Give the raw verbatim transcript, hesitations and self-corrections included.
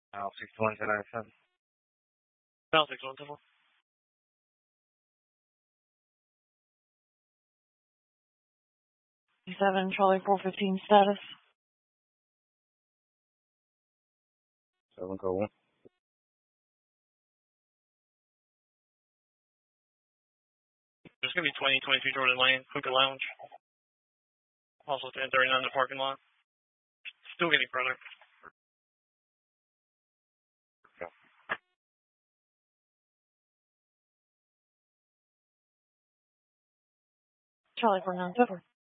Now sixty-one ten ninety-seven. Now sixty-one ten. Seven Charlie four fifteen status. Seven go one. There's gonna be twenty twenty-two Jordan Lane, Hookah Lounge. Also ten thirty-nine in the parking lot. Still getting further. Charlie four nine seven.